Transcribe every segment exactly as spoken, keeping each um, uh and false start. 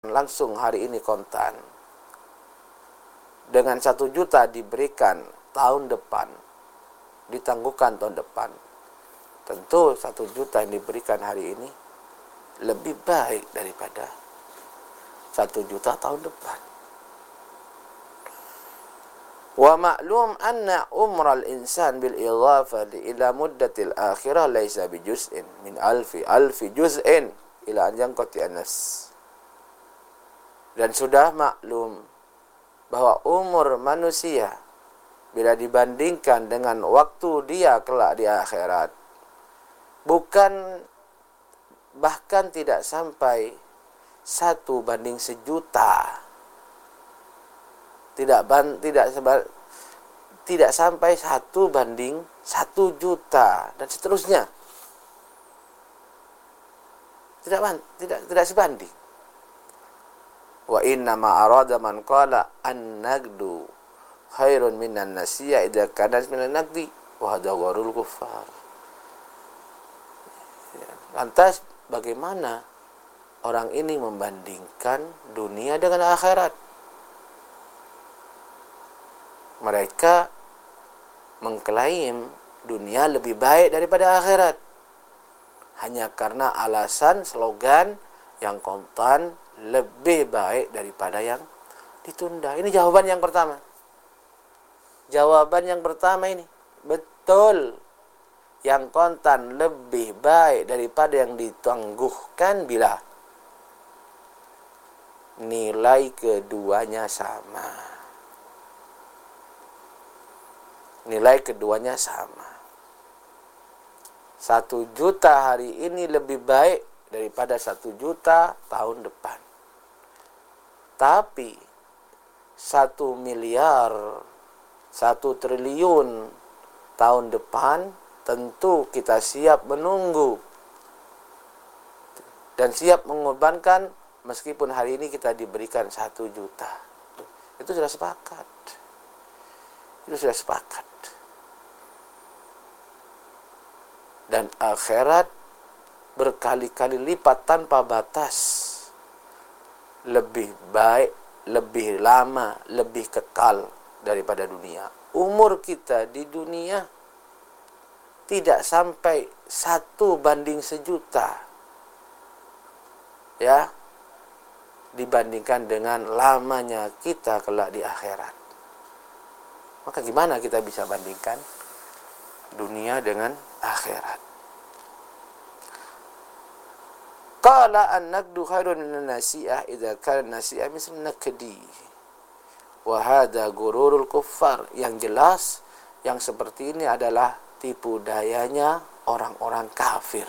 langsung hari ini kontan, dengan satu juta diberikan tahun depan, ditangguhkan tahun depan, tentu satu juta yang diberikan hari ini lebih baik daripada satu juta tahun depan. Wa ma'lum anna umral insan bil idhafati ila muddatil akhirah laisa bi juz'in min alfi alfi juz'in ila an yanqati an-nas. Dan sudah maklum bahwa umur manusia bila dibandingkan dengan waktu dia kelak di akhirat, bukan, bahkan tidak sampai satu banding sejuta, tidak ban, tidak sebar, tidak sampai satu banding satu juta dan seterusnya, tidak ban, tidak tidak sebanding. Wa inna ma arada man qala an-naqdu khairun minan nasiya idza kana minan naqdi wa hadha gharul kuffar. Lantas bagaimana orang ini membandingkan dunia dengan akhirat? Mereka mengklaim dunia lebih baik daripada akhirat hanya karena alasan slogan yang kontan lebih baik daripada yang ditunda. Ini jawaban yang pertama. Jawaban yang pertama ini betul. Yang kontan lebih baik daripada yang ditangguhkan bila nilai keduanya sama. Nilai keduanya sama. Satu juta hari ini lebih baik daripada satu juta tahun depan. Tapi satu miliar, satu triliun tahun depan tentu kita siap menunggu dan siap mengorbankan meskipun hari ini kita diberikan satu juta. Itu sudah sepakat. Itu sudah sepakat. Dan akhirat berkali-kali lipat tanpa batas lebih baik, lebih lama, lebih kekal daripada dunia. Umur kita di dunia tidak sampai satu banding sejuta, ya, dibandingkan dengan lamanya kita kelak di akhirat. Maka gimana kita bisa bandingkan dunia dengan akhirat? Qala an-naqdu khairun minan nasi'ah idza kana nasi'ah misal nakdi. Wa hadha gururul kuffar. Yang jelas yang seperti ini adalah tipu dayanya orang-orang kafir.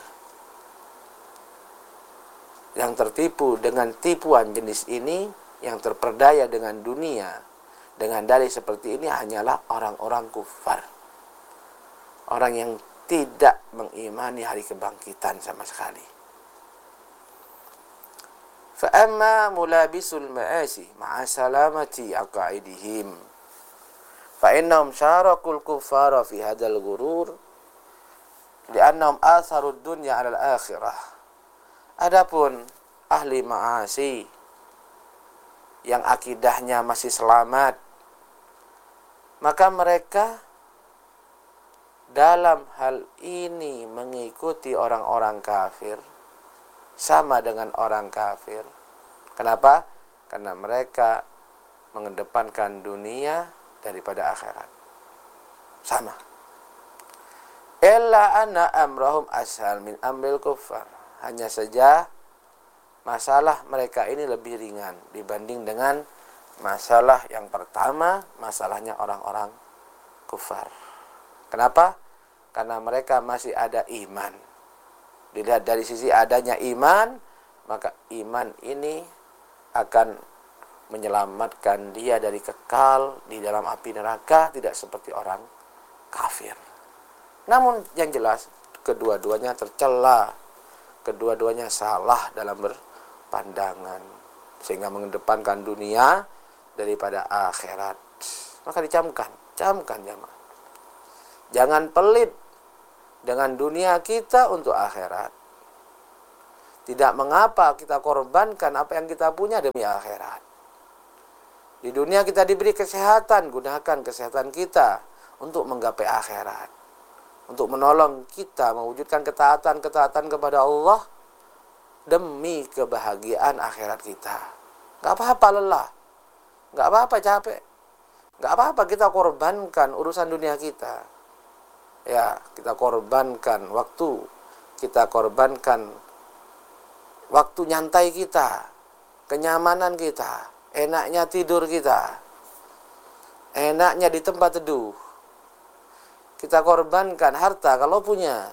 Yang tertipu dengan tipuan jenis ini, yang terperdaya dengan dunia dengan dalih seperti ini hanyalah orang-orang kufar. Orang yang tidak mengimani hari kebangkitan sama sekali. فأما ملابس المعاصي مع سلامة عقائدهم فإنهم شاركوا الكفار في هذا الغرور لأنهم آثروا الدنيا على الآخرة. Adapun ahli ma'asi yang akidahnya masih selamat, maka mereka dalam hal ini mengikuti orang-orang kafir, sama dengan orang kafir. Kenapa? Karena mereka mengedepankan dunia daripada akhirat. Sama. Illa anna amrahum ashal min amril kuffar. Hanya saja masalah mereka ini lebih ringan dibanding dengan masalah yang pertama, masalahnya orang-orang kufar. Kenapa? Karena mereka masih ada iman. Dilihat dari sisi adanya iman, maka iman ini akan menyelamatkan dia dari kekal di dalam api neraka, tidak seperti orang kafir. Namun yang jelas kedua-duanya tercela, kedua-duanya salah dalam berpandangan, sehingga mengedepankan dunia daripada akhirat. Maka dicamkan, camkan jamaah. Jangan pelit dengan dunia kita untuk akhirat. Tidak mengapa kita korbankan apa yang kita punya demi akhirat. Di dunia kita diberi kesehatan, gunakan kesehatan kita untuk menggapai akhirat. Untuk menolong kita mewujudkan ketaatan-ketaatan kepada Allah demi kebahagiaan akhirat kita. Gak apa-apa lelah, gak apa-apa capek, gak apa-apa kita korbankan urusan dunia kita. Ya, kita korbankan waktu, kita korbankan waktu nyantai kita, kenyamanan kita, enaknya tidur kita, enaknya di tempat teduh. Kita korbankan harta kalau punya.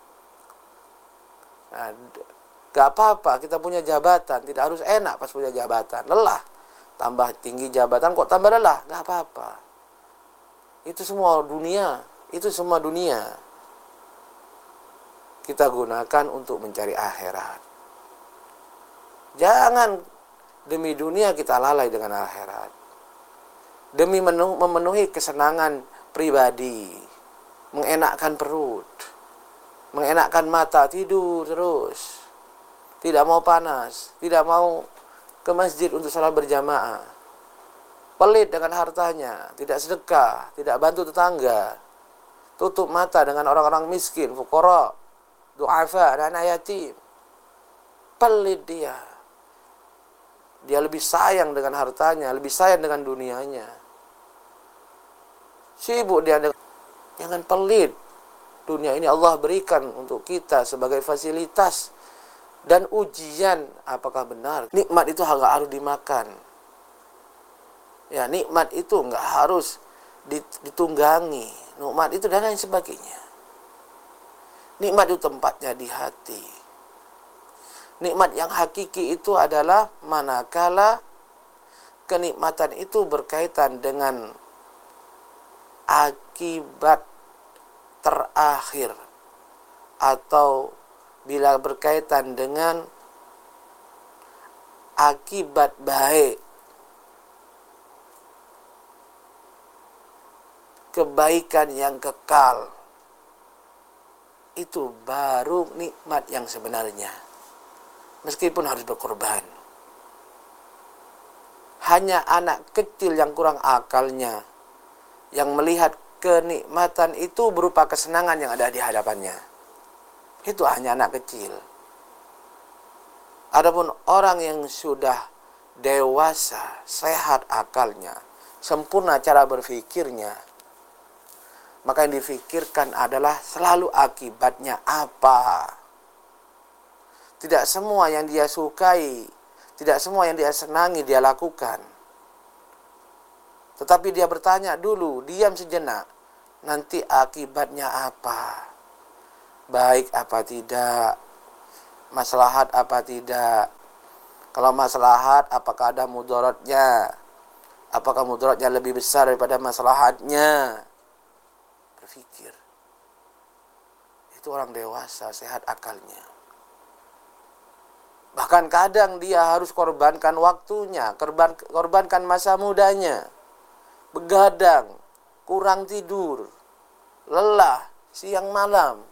Nah, gak apa-apa kita punya jabatan, tidak harus enak pas punya jabatan, lelah. Tambah tinggi jabatan kok tambah lelah, gak apa-apa. Itu semua dunia, itu semua dunia. Kita gunakan untuk mencari akhirat. Jangan demi dunia kita lalai dengan akhirat. Demi memenuhi kesenangan pribadi, mengenakkan perut, mengenakkan mata, tidur terus. Tidak mau panas, tidak mau ke masjid untuk salat berjamaah. Pelit dengan hartanya, tidak sedekah, tidak bantu tetangga. Tutup mata dengan orang-orang miskin, fuqara, du'afa, dan anak yatim. Pelit dia. Dia lebih sayang dengan hartanya, lebih sayang dengan dunianya. Sibuk dia dengan... Jangan pelit. Dunia ini Allah berikan untuk kita sebagai fasilitas dan ujian apakah benar. Nikmat itu nggak harus dimakan. Ya, nikmat itu nggak harus ditunggangi. Nikmat itu dan lain sebagainya. Nikmat itu tempatnya di hati. Nikmat yang hakiki itu adalah manakala kenikmatan itu berkaitan dengan akibat terakhir atau bila berkaitan dengan akibat baik, kebaikan yang kekal, itu baru nikmat yang sebenarnya. Meskipun harus berkorban. Hanya anak kecil yang kurang akalnya yang melihat kenikmatan itu berupa kesenangan yang ada di hadapannya. Itu hanya anak kecil. Adapun orang yang sudah dewasa, sehat akalnya, sempurna cara berfikirnya, maka yang difikirkan adalah selalu akibatnya apa. Tidak semua yang dia sukai, tidak semua yang dia senangi dia lakukan. Tetapi dia bertanya dulu, diam sejenak, nanti akibatnya apa? Baik apa tidak? Maslahat apa tidak? Kalau maslahat, apakah ada mudaratnya? Apakah mudaratnya lebih besar daripada maslahatnya? Berpikir. Itu orang dewasa, sehat akalnya. Bahkan kadang dia harus korbankan waktunya, korban, korbankan masa mudanya. Begadang, kurang tidur, lelah, siang malam.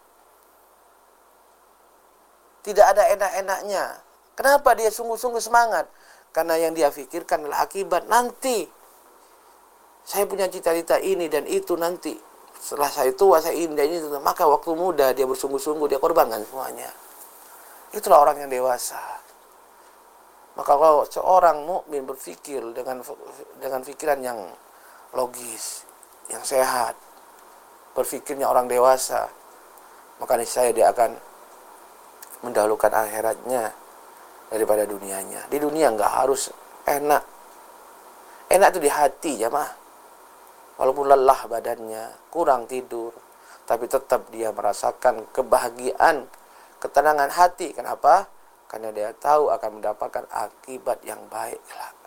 Tidak ada enak-enaknya. Kenapa dia sungguh-sungguh semangat? Karena yang dia pikirkan adalah akibat nanti. Saya punya cita-cita ini dan itu nanti. Setelah saya tua, saya ini dan ini. Maka waktu muda dia bersungguh-sungguh, dia korbankan semuanya. Itulah orang yang dewasa. Maka kalau seorang mukmin berpikir dengan dengan pikiran yang logis, yang sehat, berpikirnya orang dewasa, maka niscaya dia akan mendahulukan akhiratnya daripada dunianya. Di dunia nggak harus enak. Enak itu di hati, jamaah. Walaupun lelah badannya, kurang tidur, tapi tetap dia merasakan kebahagiaan, ketenangan hati. Kenapa? Karena dia tahu akan mendapatkan akibat yang baik kelak.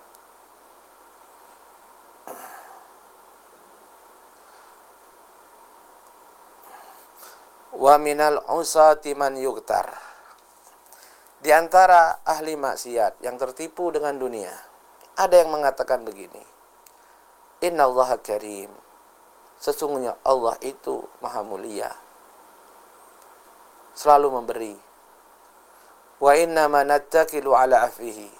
Wa minal usati man yughtar. Di antara ahli maksiat yang tertipu dengan dunia, ada yang mengatakan begini. Innallaha karim. Sesungguhnya Allah itu maha mulia. Selalu memberi. wa inna ma nattakilu ala afihi.